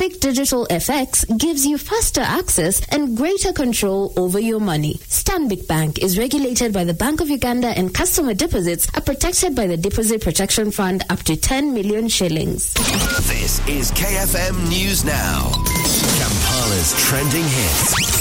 Stanbic Digital FX gives you faster access and greater control over your money. Stanbic Bank is regulated by the Bank of Uganda, and customer deposits are protected by the Deposit Protection Fund up to 10 million shillings. This is KFM News Now. Kampala's trending hits.